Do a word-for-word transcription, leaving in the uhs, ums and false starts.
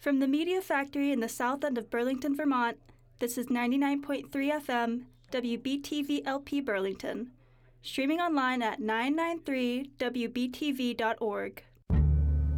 From the Media Factory in the south end of Burlington, Vermont, this is ninety-nine point three F M, W B T V L P Burlington, streaming online at nine ninety-three W B T V dot org.